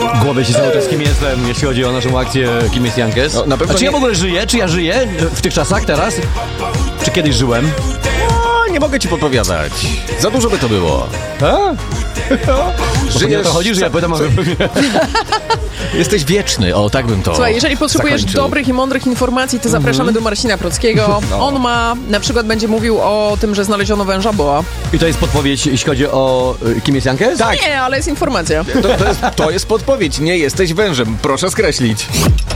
Głowy się cały czas, kim jestem, jeśli chodzi o naszą akcję Kim jest Jankes. No, na pewno A czy ja w nie- ogóle żyję? Czy ja żyję w tych czasach teraz? Czy kiedyś żyłem? O, nie mogę ci podpowiadać. Za dużo by to było. Że nie o to chodzi, że ja pytam o... Jesteś wieczny, o tak bym to Słuchaj, jeżeli potrzebujesz zakończył. dobrych i mądrych informacji, to zapraszamy do Marcina Prockiego. No. On na przykład będzie mówił o tym, że znaleziono węża boa. I to jest podpowiedź, jeśli chodzi o Kim jest Jankes? Tak. Nie, ale jest informacja. To jest podpowiedź. Nie jesteś wężem. Proszę skreślić.